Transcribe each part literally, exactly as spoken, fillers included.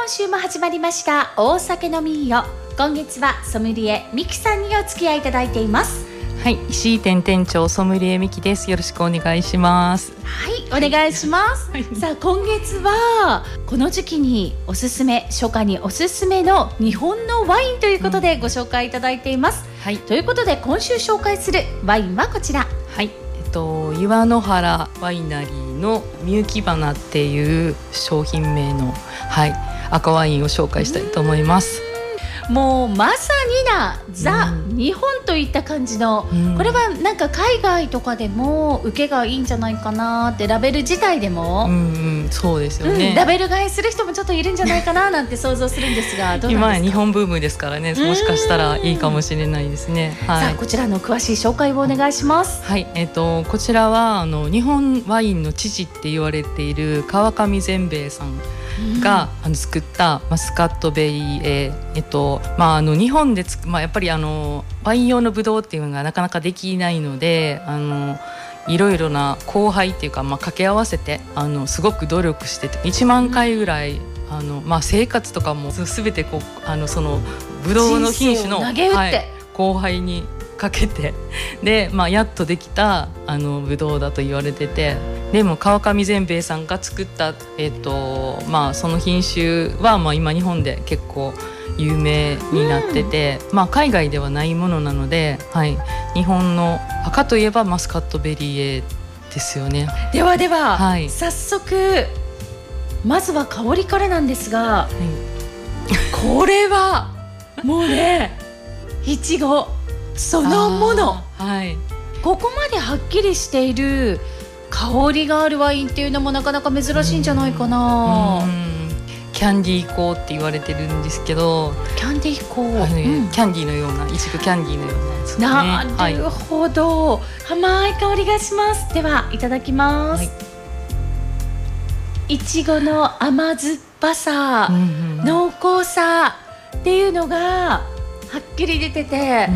今週も始まりました大酒飲みよ。今月はソムリエミキさんにお付き合いいただいています。 はい、石井店店長ソムリエミキです。よろしくお願いします。 はい、お願いします、はい、さあ今月はこの時期におすすめ、初夏におすすめの日本のワインということでご紹介いただいています、うん、はい、ということで今週紹介するワインはこちら。 はい、えっと、岩の原ワイナリーのみゆき花っていう商品名の、はい、赤ワインを紹介したいと思います。 もうまさになザ、うん、日本といった感じの、うん、これはなんか海外とかでも受けがいいんじゃないかなって、ラベル自体でも、 うんうん、そうですよね、 うん、ラベル買いする人もちょっといるんじゃないかななんて想像するんですが、どうなんですか？ 今は日本ブームですからね、もしかしたらいいかもしれないですね、はい、 さあこちらの詳しい紹介をお願いします。 はい、えー、とこちらはあの日本ワインの父って言われている川上善兵衛さんが、うん、あの作ったマスカットベリー、えーえっとまあ、あの日本でつ、まあ、やっぱりあのワイン用のブドウっていうのがなかなかできないので、あのいろいろな交配っていうか、まあ、掛け合わせてあのすごく努力してていちまんかいぐらい、あの、まあ、生活とかも全てこうあのそのブドウの品種の、 投げ打って、はい、 交配にかけてで、まあ、やっとできたあのブドウだと言われてて、でも川上善兵衛さんが作った、えーとまあ、その品種は、まあ、今日本で結構有名になってて、うん、まあ、海外ではないものなので、はい、日本の赤といえばマスカットベリーですよね。 ではでは、 はい、 早速まずは香りからなんですが、はい、これはもうねいちごそのもの、 はい、 ここまではっきりしている香りがあるワインっていうのもなかなか珍しいんじゃないかな。 うんうん、キャンディー香って言われてるんですけど、 キャンディー香、 うん、キャンディーのような、いちごキャンディーのようなやつですね。 なるほど、はい、甘い香りがします。ではいただきます、はい、いちごの甘酸っぱさ、うんうん、濃厚さっていうのがはっきり出てて、うん、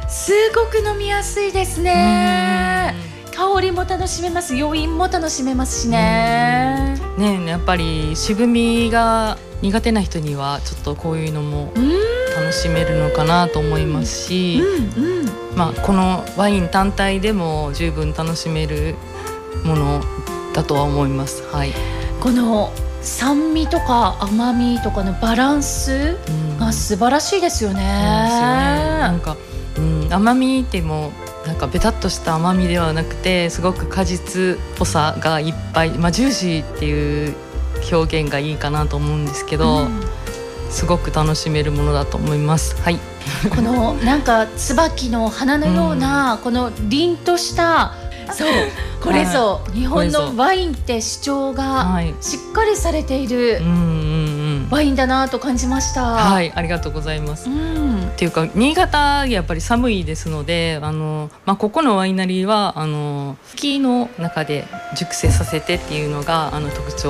すごく飲みやすいですね。香りも楽しめます、余韻も楽しめますしね。 ね、やっぱり渋みが苦手な人にはちょっとこういうのも楽しめるのかなと思いますし、うんうん、まあ、このワイン単体でも十分楽しめるものだとは思います、はい、 この酸味とか甘みとかのバランスが素晴らしいですよね、うん、そうですよね。 なんか、うん、甘みってもなんかベタっとした甘みではなくて、すごく果実っぽさがいっぱい、まあ、ジューシーっていう表現がいいかなと思うんですけど、うん、すごく楽しめるものだと思います、はい、 このなんか椿の花のような、うん、この凛としたそうこれぞ日本のワインって主張がしっかりされているワインだなと感じました。 はい、ありがとうございます、うん、っていうか新潟やっぱり寒いですので、あの、まあ、ここのワイナリーはあの吹きの中で熟成させてっていうのがあの特徴